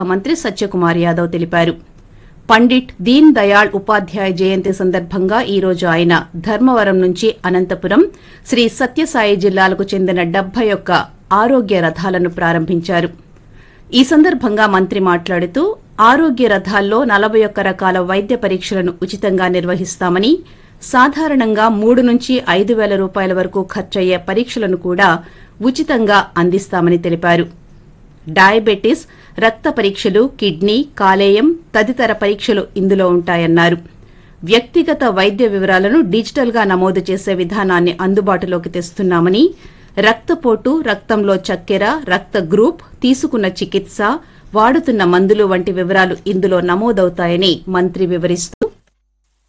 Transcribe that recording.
మంత్రి సత్యకుమార్ యాదవ్ తెలిపారు. పండిట్ దీన్ దయాళ్ ఉపాధ్యాయ జయంతి సందర్భంగా ఈ రోజు ఆయన ధర్మవరం నుంచి అనంతపురం, శ్రీ సత్యసాయి జిల్లాలకు చెందిన 71 ఆరోగ్య రథాలను ప్రారంభించారు. ఈ సందర్భంగా మంత్రి మాట్లాడుతూ ఆరోగ్య రథాల్లో 41 రకాల వైద్య పరీక్షలను ఉచితంగా నిర్వహిస్తామని, సాధారణంగా 3 నుంచి 5,000 రూపాయల వరకు ఖర్చయ్యే పరీక్షలను కూడా ఉచితంగా అందిస్తామని తెలిపారు. డయాబెటిస్, రక్త పరీక్షలు, కిడ్నీ, కాలేయం తదితర పరీక్షలు ఇందులో ఉంటాయన్నారు. వ్యక్తిగత వైద్య వివరాలను డిజిటల్ గా నమోదు చేసే విధానాన్ని అందుబాటులోకి తెస్తున్నామని, రక్తపోటు, రక్తంలో చక్కెర, రక్త గ్రూప్, తీసుకున్న చికిత్స, వాడుతున్న మందులు వంటి వివరాలు ఇందులో నమోదవుతాయని మంత్రి వివరిస్తూ